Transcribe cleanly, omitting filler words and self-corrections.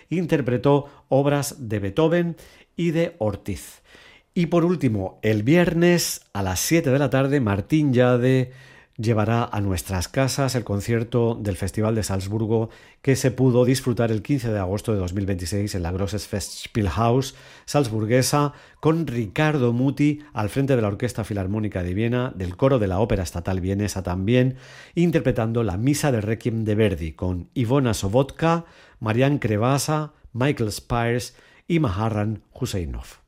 interpretó obras de Beethoven y de Ortiz. Y por último, el viernes a las 7 de la tarde, Martín Yade llevará a nuestras casas el concierto del Festival de Salzburgo que se pudo disfrutar el 15 de agosto de 2026 en la Grosses Festspielhaus salzburguesa, con Ricardo Muti al frente de la Orquesta Filarmónica de Viena, del coro de la Ópera Estatal Vienesa también, interpretando la Misa de Requiem de Verdi, con Ivona Sobotka, Marian Krevasa, Michael Spires y Maharran Husseinov.